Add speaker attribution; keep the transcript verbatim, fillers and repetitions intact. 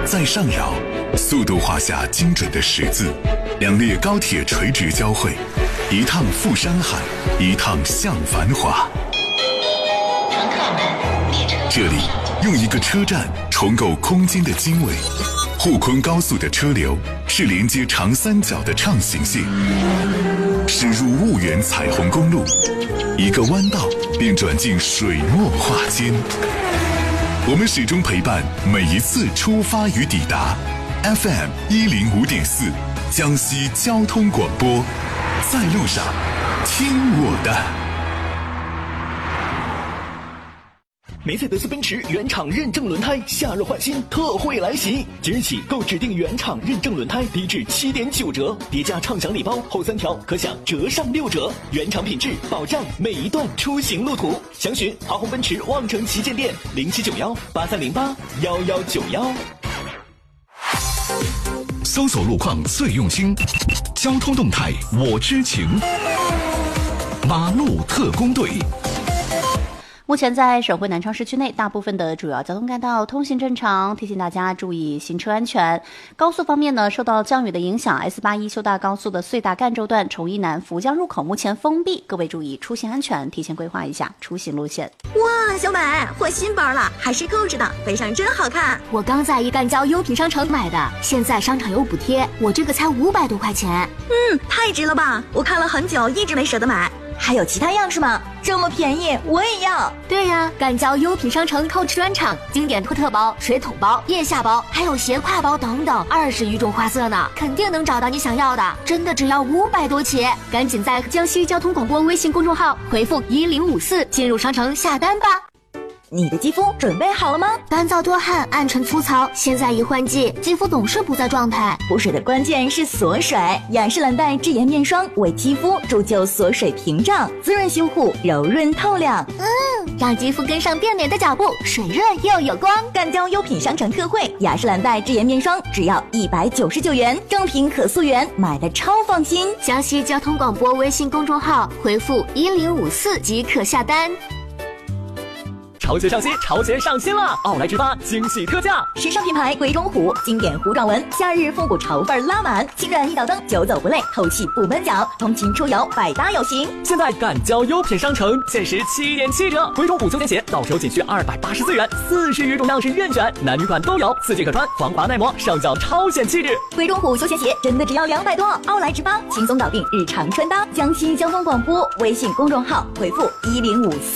Speaker 1: 在上扰，速度画下精准的十字，两列高铁垂直交汇，一趟赴山海，一趟向繁华。
Speaker 2: 乘客们，列车
Speaker 1: 这里用一个车站重构空间的经纬。沪昆高速的车流是连接长三角的畅行线，驶入婺源彩虹公路，一个弯道便转进水墨画间。我们始终陪伴每一次出发与抵达。F M 一零五点四，江西交通广播，在路上听我的。
Speaker 3: 梅赛德斯奔驰原厂认证轮胎夏日换新特惠来袭，即日起购指定原厂认证轮胎低至七点九折，叠加畅享礼包后三条可享折上六折，原厂品质保障每一段出行路途。详询华虹奔驰望城旗舰店零七九幺八三零八幺幺九幺。
Speaker 4: 搜索路况最用心，交通动态我知情。马路特工队。
Speaker 5: 目前在省会南昌市区内，大部分的主要交通干道通行正常，提醒大家注意行车安全。高速方面呢，受到降雨的影响 ，S 八一修大高速的隧大赣州段崇义南福江入口目前封闭，各位注意出行安全，提前规划一下出行路线。
Speaker 6: 哇，小美换新包了，还是购置的，背上真好看。
Speaker 7: 我刚在一干胶优品商城买的，现在商场有补贴，我这个才五百多块钱。
Speaker 6: 嗯，太值了吧！我看了很久，一直没舍得买。还有其他样式吗？这么便宜，我也要。
Speaker 7: 对呀，干胶优品商城Coach专场，经典托特包、水桶包、腋下包，还有斜挎包等等，二十余种花色呢，肯定能找到你想要的。真的只要五百多起，赶紧在江西交通广播微信公众号回复一零五四进入商城下单吧。
Speaker 6: 你的肌肤准备好了吗？
Speaker 7: 干燥多汗、暗沉粗糙，现在一换季，肌肤总是不在状态。
Speaker 6: 补水的关键是锁水，雅诗兰黛智颜面霜为肌肤铸就锁水屏障，滋润修护，柔润透亮。
Speaker 7: 嗯，让肌肤跟上变美的脚步，水润又有光。
Speaker 6: 干胶优品商城特惠，雅诗兰黛智颜面霜只要一百九十九元，正品可溯源，买的超放心。
Speaker 7: 江西交通广播微信公众号回复一零五四即可下单。
Speaker 3: 潮鞋上新，潮鞋上新了！奥莱直发惊喜特价，
Speaker 6: 时尚品牌鬼冢虎，经典弧状纹，夏日复古潮范拉满，轻软一脚蹬，久走不累，透气不闷脚，通勤出游百搭有型。
Speaker 3: 现在干胶优品商城限时七点七折，鬼冢虎休闲鞋到手仅需二百八十四元，四十余种样式任选，男女款都有，四季可穿，防滑耐磨，上脚超显气质。
Speaker 6: 鬼冢虎休闲鞋真的只要两百多，奥莱直发轻松搞定日常穿搭。江西交通广播微信公众号回复一零五四。